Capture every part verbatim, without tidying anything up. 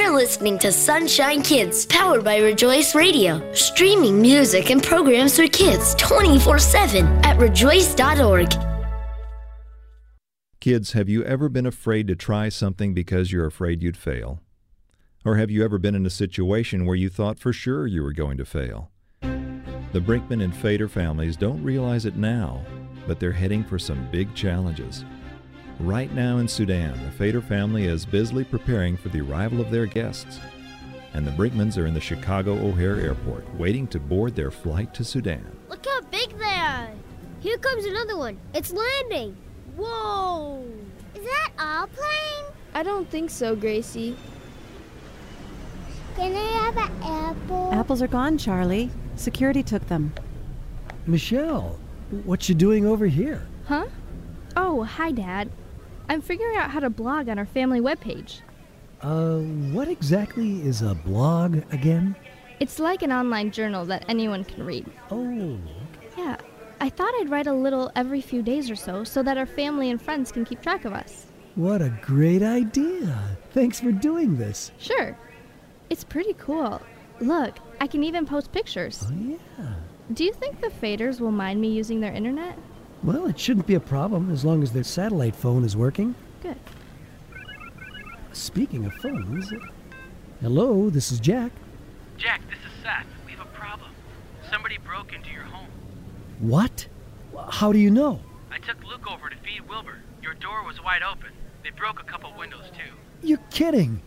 You're listening to Sunshine Kids, powered by Rejoice Radio. Streaming music and programs for kids twenty-four seven at rejoice dot org. Kids, have you ever been afraid to try something because you're afraid you'd fail? Or have you ever been in a situation where you thought for sure you were going to fail? The Brinkman and Fader families don't realize it now, but they're heading for some big challenges. Right now in Sudan, the Fader family is busily preparing for the arrival of their guests, and the Brinkmans are in the Chicago O'Hare Airport, waiting to board their flight to Sudan. Look how big they are! Here comes another one. It's landing! Whoa! Is that our plane? I don't think so, Gracie. Can I have an apple? Apples are gone, Charlie. Security took them. Michelle, what you doing over here? Huh? Oh, hi, Dad. I'm figuring out how to blog on our family webpage. Uh, what exactly is a blog again? It's like an online journal that anyone can read. Oh. Yeah, I thought I'd write a little every few days or so, so that our family and friends can keep track of us. What a great idea. Thanks for doing this. Sure. It's pretty cool. Look, I can even post pictures. Oh, yeah. Do you think the Faders will mind me using their internet? Well, it shouldn't be a problem as long as their satellite phone is working. Good. Speaking of phones, hello, this is Jack. Jack, this is Seth. We have a problem. Somebody broke into your home. What? How do you know? I took Luke over to feed Wilbur. Your door was wide open. They broke a couple windows, too. You're kidding.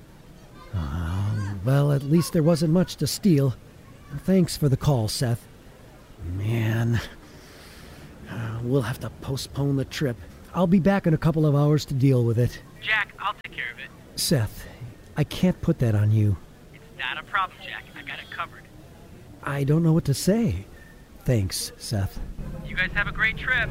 Oh, well, at least there wasn't much to steal. Thanks for the call, Seth. Man, uh, we'll have to postpone the trip. I'll be back in a couple of hours to deal with it. Jack, I'll take care of it. Seth, I can't put that on you. It's not a problem, Jack. I got it covered. I don't know what to say. Thanks, Seth. You guys have a great trip.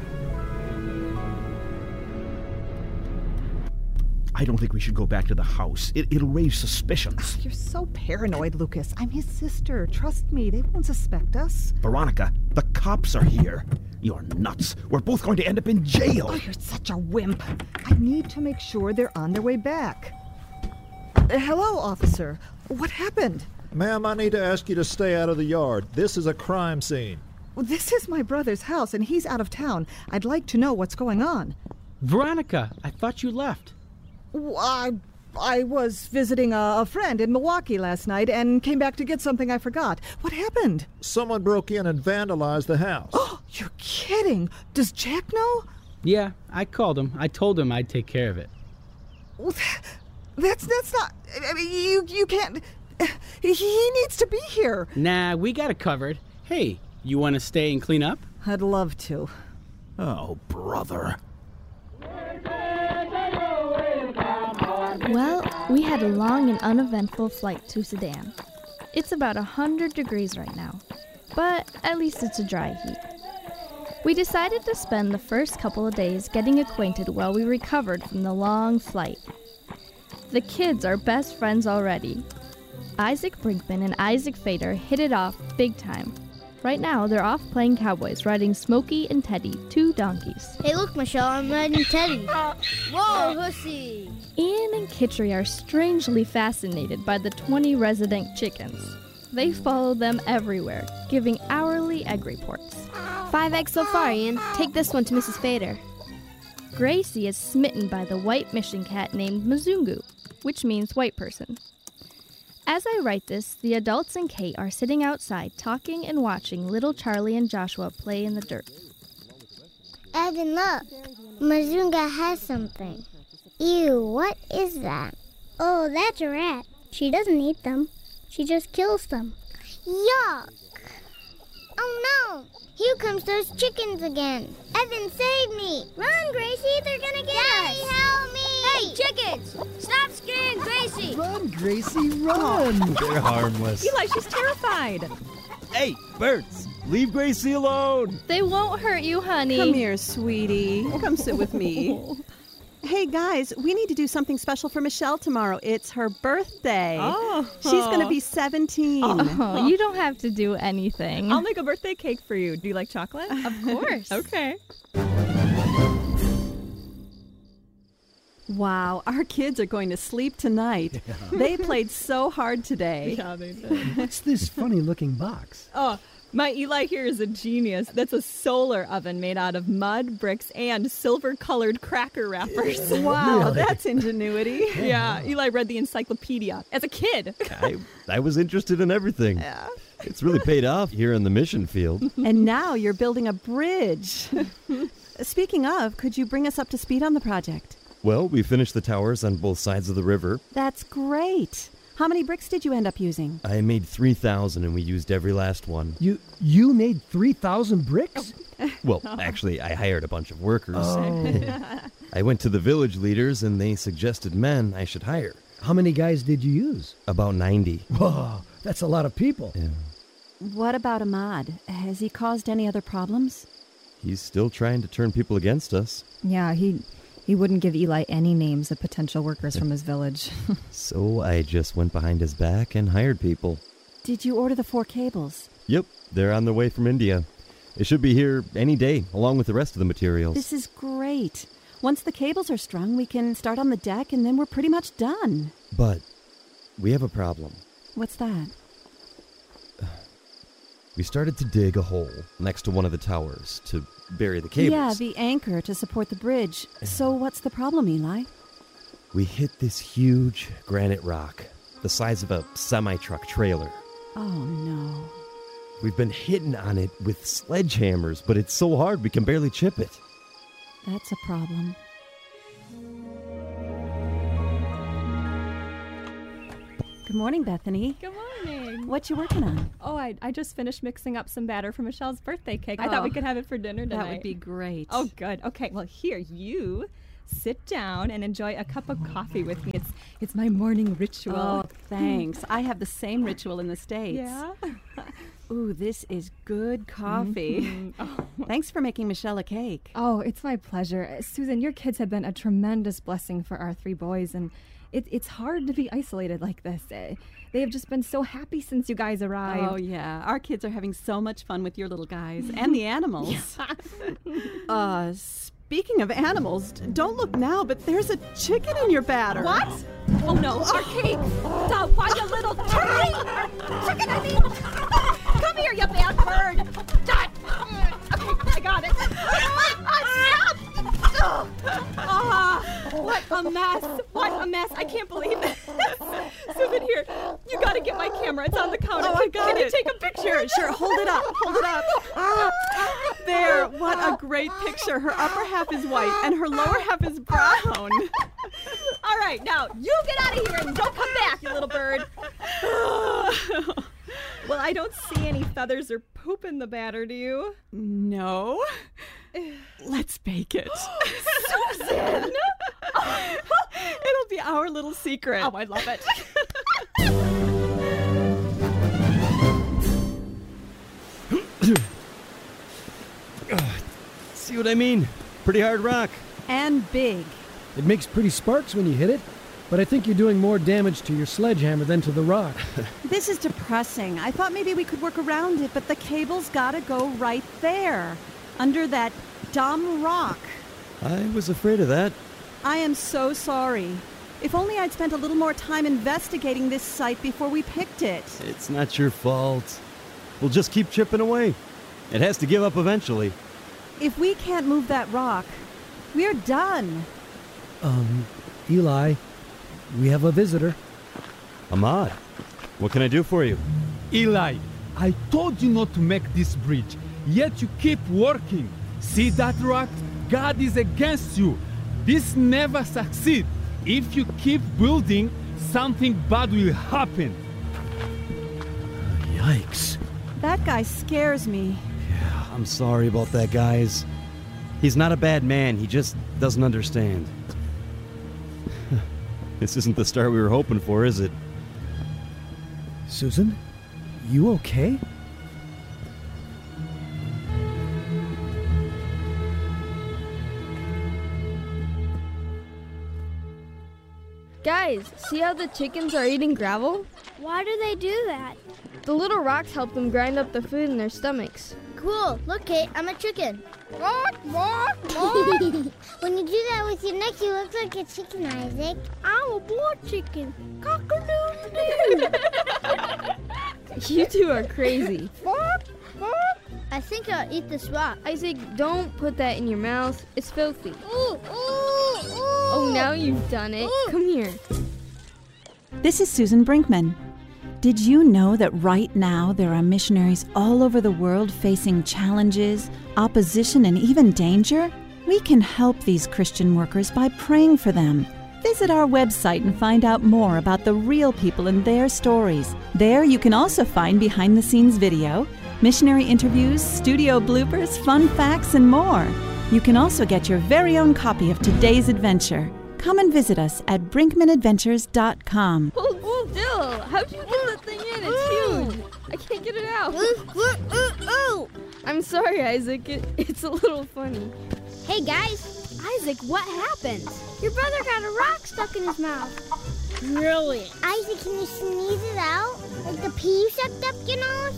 I don't think we should go back to the house. It, it'll raise suspicions. You're so paranoid, Lucas. I'm his sister. Trust me, they won't suspect us. Veronica, the cops are here. You're nuts. We're both going to end up in jail. Oh, you're such a wimp. I need to make sure they're on their way back. Uh, hello, officer. What happened? Ma'am, I need to ask you to stay out of the yard. This is a crime scene. Well, this is my brother's house, and he's out of town. I'd like to know what's going on. Veronica, I thought you left. I, I was visiting a, a friend in Milwaukee last night and came back to get something I forgot. What happened? Someone broke in and vandalized the house. Oh, you're kidding. Does Jack know? Yeah, I called him. I told him I'd take care of it. Well, that's that's not... I mean, you, you can't... He, he needs to be here. Nah, we got it covered. Hey, you want to stay and clean up? I'd love to. Oh, brother. Well, we had a long and uneventful flight to Sudan. It's about one hundred degrees right now, but at least it's a dry heat. We decided to spend the first couple of days getting acquainted while we recovered from the long flight. The kids are best friends already. Isaac Brinkman and Isaac Fader hit it off big time. Right now, they're off playing cowboys, riding Smokey and Teddy, two donkeys. Hey, look, Michelle, I'm riding Teddy. Whoa, hussy! Ian and Kitchery are strangely fascinated by the twenty resident chickens. They follow them everywhere, giving hourly egg reports. Five eggs so far, Ian. Take this one to Missus Fader. Gracie is smitten by the white mission cat named Mzungu, which means white person. As I write this, the adults and Kate are sitting outside talking and watching little Charlie and Joshua play in the dirt. Evan, look. Mazunga has something. Ew, what is that? Oh, that's a rat. She doesn't eat them. She just kills them. Yuck! Oh no! Here comes those chickens again. Evan, save me! Run, Gracie! They're gonna get Daddy, us! Help me! Hey, chickens! Stop scaring Gracie! Run, Gracie, run! They're harmless. Eli, she's terrified. Hey, birds! Leave Gracie alone! They won't hurt you, honey. Come here, sweetie. Come sit with me. Hey, guys, we need to do something special for Michelle tomorrow. It's her birthday. Oh. She's going to be seventeen. Oh, you don't have to do anything. I'll make a birthday cake for you. Do you like chocolate? Of course. Okay. Wow, our kids are going to sleep tonight. Yeah. They played so hard today. Yeah, they did. What's this funny-looking box? Oh, my Eli here is a genius. That's a solar oven made out of mud, bricks, and silver-colored cracker wrappers. Wow, Really? that's ingenuity. Yeah, Eli read the encyclopedia as a kid. I, I was interested in everything. Yeah. It's really paid off here in the mission field. And now you're building a bridge. Speaking of, could you bring us up to speed on the project? Well, we finished the towers on both sides of the river. That's great. How many bricks did you end up using? I made three thousand and we used every last one. You you made three thousand bricks? Well, actually, I hired a bunch of workers. Oh. I went to the village leaders and they suggested men I should hire. How many guys did you use? About ninety. Whoa, that's a lot of people. Yeah. What about Ahmad? Has he caused any other problems? He's still trying to turn people against us. Yeah, he he wouldn't give Eli any names of potential workers from his village. So I just went behind his back and hired people. Did you order the four cables? Yep, they're on their way from India. They should be here any day, along with the rest of the materials. This is great. Once the cables are strung, we can start on the deck and then we're pretty much done. But we have a problem. What's that? We started to dig a hole next to one of the towers to bury the cables. Yeah, the anchor to support the bridge. So what's the problem, Eli? We hit this huge granite rock, the size of a semi-truck trailer. Oh, no. We've been hitting on it with sledgehammers, but it's so hard we can barely chip it. That's a problem. Good morning, Bethany. Good morning. What you working on? Oh, I, I just finished mixing up some batter for Michelle's birthday cake. I Oh. thought we could have it for dinner tonight. That would be great. Oh, good. Okay, well, here, you sit down and enjoy a cup of coffee with me. It's it's my morning ritual. Oh, thanks. I have the same ritual in the States. Yeah? Ooh, this is good coffee. Mhm. Oh. Thanks for making Michelle a cake. Oh, it's my pleasure. Uh, Susan, your kids have been a tremendous blessing for our three boys, and it, it's hard to be isolated like this. Uh, they have just been so happy since you guys arrived. Oh, yeah. Our kids are having so much fun with your little guys and the animals. uh, speaking of animals, d- don't look now, but there's a chicken in your batter. What? Oh, no, our cake. Stop, why, you little turkey? Chicken, I mean. Come here, you bad bird. Stop. Okay, I got it. Stop. Ah, what a mess. What a mess. I can't believe this. Susan, here, you gotta get my camera. It's on the counter. Oh, I got Can it. you take a picture? Sure, sure. Hold it up. Hold it up. There. What a great picture. Her upper half is white and her lower half is brown. All right, now, you get out of here and don't come back, you little bird. Well, I don't see any feathers or poop in the batter, do you? No. Let's bake it. Susan! It'll be our little secret. Oh, I love it. See what I mean? Pretty hard rock. And big. It makes pretty sparks when you hit it, but I think you're doing more damage to your sledgehammer than to the rock. This is depressing. I thought maybe we could work around it, but the cable's gotta go right there, under that dumb rock. I was afraid of that. I am so sorry. If only I'd spent a little more time investigating this site before we picked it. It's not your fault. We'll just keep chipping away. It has to give up eventually. If we can't move that rock, we're done. Um, Eli, we have a visitor. Ahmad, what can I do for you? Eli, I told you not to make this bridge, yet you keep working. See that rock? God is against you. This never succeed. If you keep building, something bad will happen. Yikes. That guy scares me. Yeah, I'm sorry about that, guys. He's not a bad man, he just doesn't understand. This isn't the start we were hoping for, is it? Susan, you okay? Guys, see how the chickens are eating gravel? Why do they do that? The little rocks help them grind up the food in their stomachs. Cool. Look, Kate, I'm a chicken. When you do that with your neck, you look like a chicken, Isaac. I'm a boar chicken. Cock-a-doodle-doo. You two are crazy. I think I'll eat this rock. Isaac, don't put that in your mouth. It's filthy. Ooh, ooh, ooh. Oh, now you've done it. Ooh. Come here. This is Susan Brinkman. Did you know that right now there are missionaries all over the world facing challenges, opposition, and even danger? We can help these Christian workers by praying for them. Visit our website and find out more about the real people and their stories. There you can also find behind-the-scenes video, missionary interviews, studio bloopers, fun facts, and more. You can also get your very own copy of today's adventure. Come and visit us at brinkman adventures dot com. Hold, hold still. How'd you get that thing in? It's huge. I can't get it out. I'm sorry, Isaac. It, it's a little funny. Hey, guys. Isaac, what happened? Your brother got a rock stuck in his mouth. Really? Isaac, can you sneeze it out? Like the pee you sucked up your nose?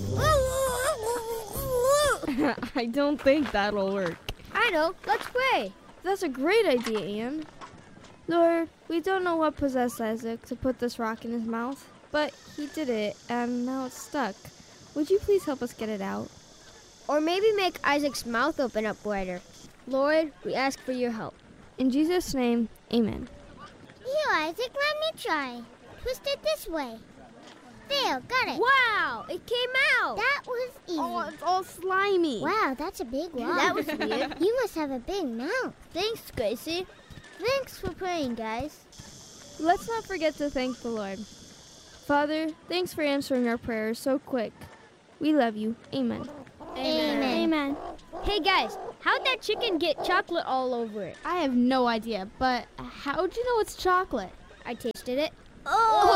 I don't think that'll work. I know. Let's pray. That's a great idea, Ian. Lord, we don't know what possessed Isaac to put this rock in his mouth, but he did it, and now it's stuck. Would you please help us get it out? Or maybe make Isaac's mouth open up wider. Lord, we ask for your help. In Jesus' name, amen. Here, Isaac, let me try. Twist it this way. There, got it. Wow, it came out. That was easy. Oh, it's all slimy. Wow, that's a big rock. That was weird. You must have a big mouth. Thanks, Gracie. Thanks for praying, guys. Let's not forget to thank the Lord. Father, thanks for answering our prayers so quick. We love you. Amen. Amen. Amen. Hey, guys, how'd that chicken get chocolate all over it? I have no idea, but how'd you know it's chocolate? I tasted it. Oh!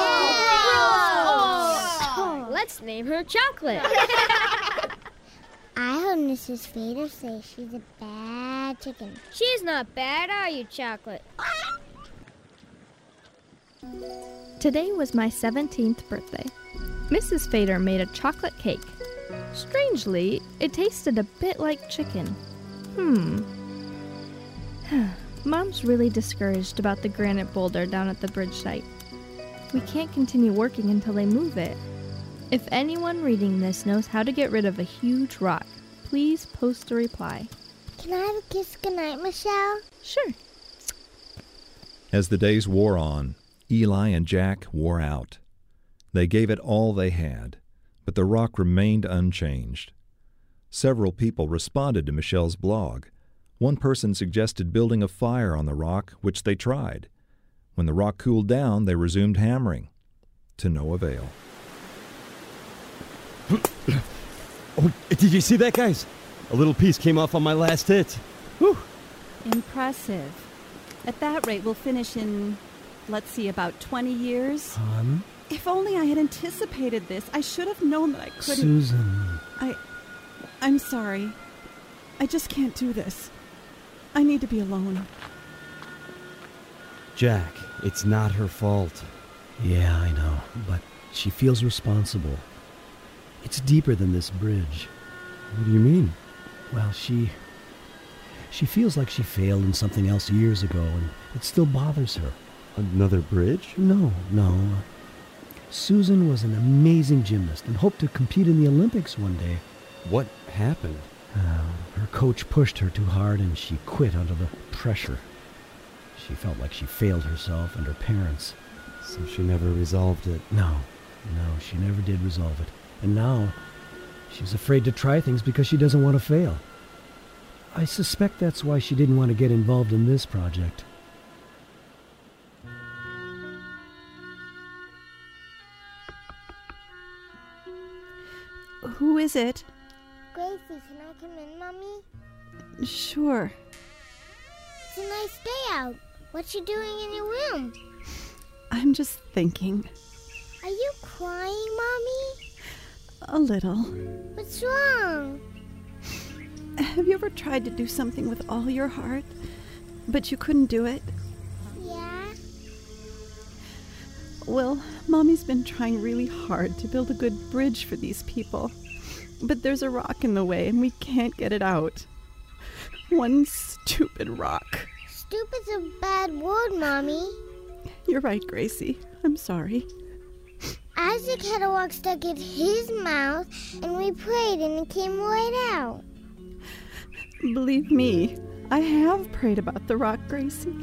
Oh. Let's name her Chocolate. I heard Missus Fader say she's a bad chicken. She's not bad, are you, Chocolate? Today was my seventeenth birthday. Missus Fader made a chocolate cake. Strangely, it tasted a bit like chicken. Hmm. Mom's really discouraged about the granite boulder down at the bridge site. We can't continue working until they move it. If anyone reading this knows how to get rid of a huge rock, please post a reply. Can I have a kiss goodnight, Michelle? Sure. As the days wore on, Eli and Jack wore out. They gave it all they had, but the rock remained unchanged. Several people responded to Michelle's blog. One person suggested building a fire on the rock, which they tried. When the rock cooled down, they resumed hammering, to no avail. Oh, did you see that, guys? A little piece came off on my last hit. Whew. Impressive. At that rate, we'll finish in, let's see, about twenty years. Hon? If only I had anticipated this. I should have known that I couldn't. Susan. I... I'm sorry. I just can't do this. I need to be alone. Jack, it's not her fault. Yeah, I know, but she feels responsible. It's deeper than this bridge. What do you mean? Well, she... She feels like she failed in something else years ago, and it still bothers her. Another bridge? No, no. Susan was an amazing gymnast and hoped to compete in the Olympics one day. What happened? Uh, her coach pushed her too hard, and she quit under the pressure. She felt like she failed herself and her parents. So she never resolved it? No, no, she never did resolve it. And now, she's afraid to try things because she doesn't want to fail. I suspect that's why she didn't want to get involved in this project. Who is it? Gracie, can I come in, Mommy? Sure. It's a nice day out. What you doing in your room? I'm just thinking. Are you crying, Mommy? A little. What's wrong? Have you ever tried to do something with all your heart, but you couldn't do it? Yeah? Well, Mommy's been trying really hard to build a good bridge for these people. but there's a rock in the way and we can't get it out. One stupid rock. Stupid's a bad word, Mommy. You're right, Gracie. I'm sorry. Isaac had a rock stuck in his mouth, and we prayed, and it came right out. Believe me, I have prayed about the rock, Gracie.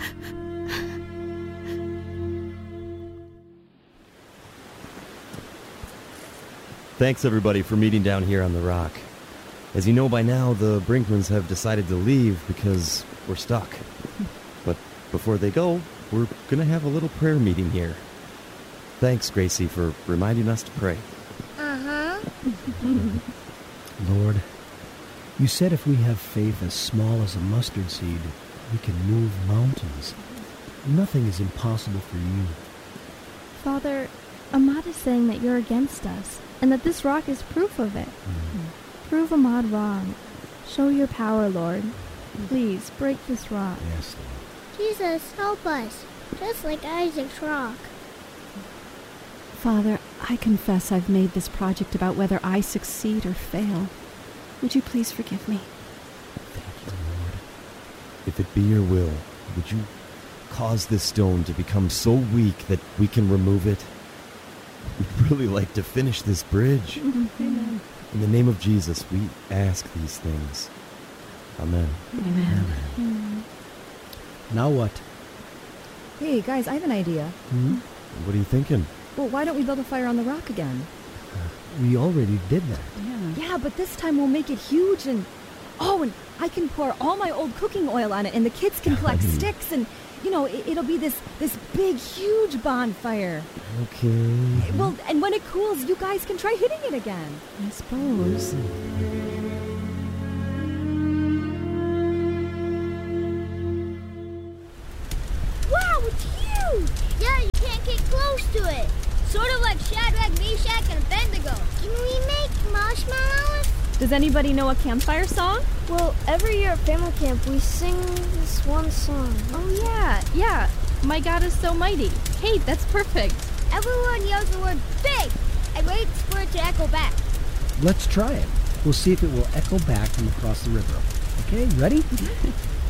Thanks, everybody, for meeting down here on the rock. As you know by now, the Brinkmans have decided to leave because we're stuck. But before they go, we're going to have a little prayer meeting here. Thanks, Gracie, for reminding us to pray. Uh-huh. Lord, you said if we have faith as small as a mustard seed, we can move mountains. Nothing is impossible for you. Father, Ahmad is saying that you're against us, and that this rock is proof of it. Mm. Prove Ahmad wrong. Show your power, Lord. Please, break this rock. Yes, Lord. Jesus, help us, just like Isaac's rock. Father, I confess I've made this project about whether I succeed or fail. Would you please forgive me? Thank you, Lord. If it be your will, would you cause this stone to become so weak that we can remove it? We'd really like to finish this bridge. Amen. In the name of Jesus, we ask these things. Amen. Amen. Amen. Now what? Hey, guys, I have an idea. Hmm? What are you thinking? Well, why don't we build a fire on the rock again? We already did that. Yeah. Yeah, but this time we'll make it huge and... Oh, and I can pour all my old cooking oil on it, and the kids can collect sticks, and, you know, it, it'll be this, this big, huge bonfire. Okay. Well, and when it cools, you guys can try hitting it again. I suppose. Wow, it's huge! Yeah, you can't get close to it. Sort of like Shadrach, Meshach, and Abednego. Can we make marshmallows? Does anybody know a campfire song? Well, every year at family camp, we sing this one song. Oh, yeah, yeah. My God is so mighty. Hey, that's perfect. Everyone yells the word big and waits for it to echo back. Let's try it. We'll see if it will echo back from across the river. Okay, ready?